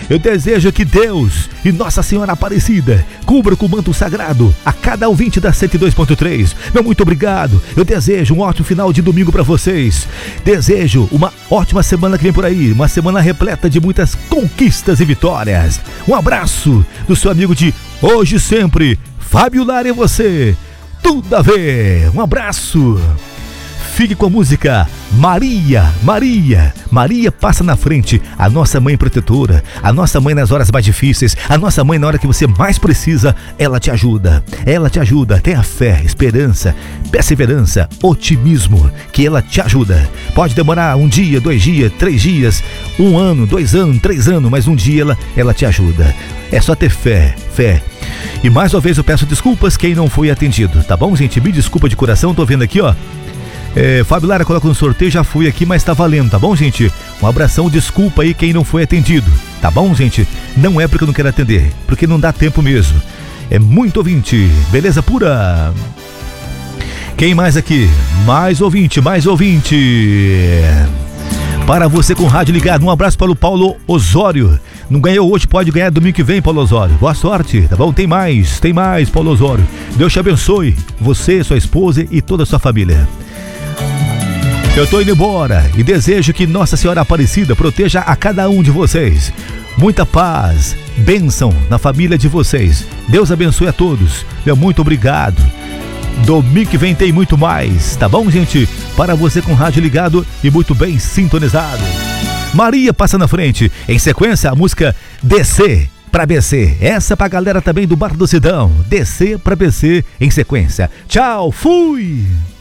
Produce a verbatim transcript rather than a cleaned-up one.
Eu desejo que Deus e Nossa Senhora Aparecida cubra com o manto sagrado a cada ouvinte da cento e dois ponto três. Meu muito obrigado. Eu desejo um ótimo final de domingo para vocês. Desejo uma ótima semana que vem por aí, uma semana repleta de muitas conquistas e vitórias. Um abraço do seu amigo de hoje e sempre, Fábio Lara, e você. Tudo a ver. Um abraço. Fique com a música Maria, Maria, Maria passa na frente, a nossa mãe protetora, a nossa mãe nas horas mais difíceis, a nossa mãe na hora que você mais precisa, ela te ajuda, ela te ajuda, tenha fé, esperança, perseverança, otimismo, que ela te ajuda. Pode demorar um dia, dois dias, três dias, um ano, dois anos, três anos, mas um dia ela, ela te ajuda. É só ter fé, fé. E mais uma vez eu peço desculpas quem não foi atendido, tá bom, gente? Me desculpa de coração, tô vendo aqui, ó. É, Fábio Lara, coloca no sorteio, já fui aqui, mas tá valendo, tá bom, gente? Um abração, desculpa aí quem não foi atendido, tá bom, gente? Não é porque eu não quero atender, porque não dá tempo mesmo. É muito ouvinte, beleza pura. Quem mais aqui? Mais ouvinte, mais ouvinte. Para você com o rádio ligado, um abraço para o Paulo Osório. Não ganhou hoje, pode ganhar domingo que vem, Paulo Osório. Boa sorte, tá bom? Tem mais, tem mais, Paulo Osório. Deus te abençoe, você, sua esposa e toda a sua família. Eu tô indo embora e desejo que Nossa Senhora Aparecida proteja a cada um de vocês. Muita paz, bênção na família de vocês. Deus abençoe a todos. Meu muito obrigado. Domingo que vem tem muito mais, tá bom, gente? Para você com o rádio ligado e muito bem sintonizado. Maria passa na frente. Em sequência, a música Descer pra B C. Essa pra galera também do Bar do Sidão. Descer pra B C em sequência. Tchau, fui!